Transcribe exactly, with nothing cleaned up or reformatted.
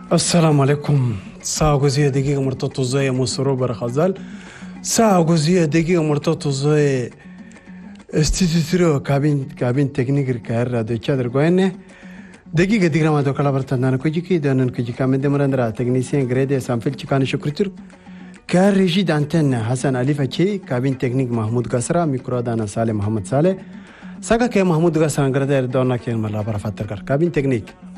السلام عليكم. ساعة جوزية دقيقة مرتبطة زي مصرو برخزال. ساعة جوزية دقيقة مرتبطة زي استيتيرو كابين كابين تكنيك كهرة دو تشادر قوينة. دقيقة دقيقة ما دوكلا برتندانا كوجي كي دانن كوجي كامل دمرندرا تكنيسيان غريدة سامفيل تشكان شكرتر. كار ريجي دانتن حسن علي فشي كابين تكنيك محمود قصرا ميكرو دانا سالم محمد صالح. ساكا كي محمود قصرا غريدة دونا كي ملا برا فتر كابين تكنيك.